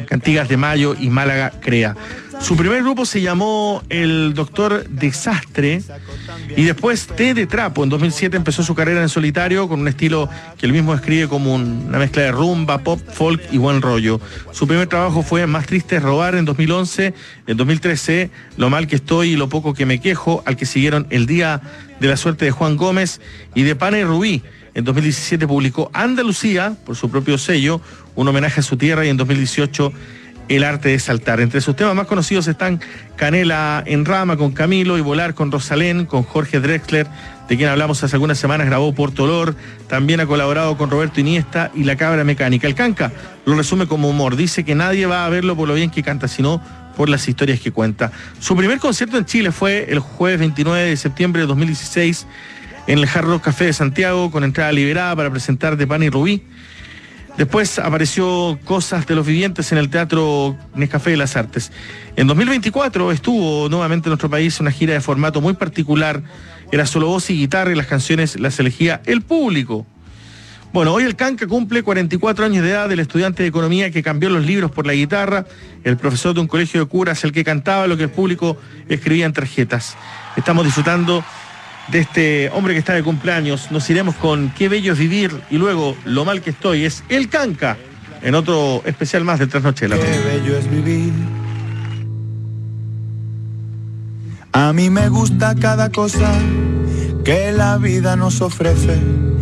Cantigas de Mayo y Málaga Crea. Su primer grupo se llamó El Doctor Desastre y después Té de Trapo. En 2007 empezó su carrera en solitario con un estilo que él mismo describe como una mezcla de rumba, pop, folk y buen rollo. Su primer trabajo fue Más triste es robar en 2011. En 2013 Lo mal que estoy y lo poco que me quejo, al que siguieron El día de la suerte de Juan Gómez y De Pana y Rubí. En 2017 publicó Andalucía, por su propio sello, un homenaje a su tierra, y en 2018 El arte de saltar. Entre sus temas más conocidos están Canela en rama con Camilo y Volar con Rosalén, con Jorge Drexler, de quien hablamos hace algunas semanas, grabó Porto Olor, también ha colaborado con Roberto Iniesta y La Cabra Mecánica. El Canca lo resume como humor, dice que nadie va a verlo por lo bien que canta, sino por las historias que cuenta. Su primer concierto en Chile fue el jueves 29 de septiembre de 2016, en el Hard Rock Café de Santiago, con entrada liberada para presentar De Pana y Rubí. Después apareció Cosas de los Vivientes en el Teatro Nescafé de las Artes. En 2024 estuvo nuevamente en nuestro país una gira de formato muy particular. Era solo voz y guitarra y las canciones las elegía el público. Bueno, hoy el Canca cumple 44 años de edad, el estudiante de economía que cambió los libros por la guitarra, el profesor de un colegio de curas, el que cantaba lo que el público escribía en tarjetas. Estamos disfrutando de este hombre que está de cumpleaños. Nos iremos con Qué bello es vivir y luego Lo mal que estoy. Es el Canca en otro especial más de Trasnoche. Qué bello es vivir. A mí me gusta cada cosa que la vida nos ofrece.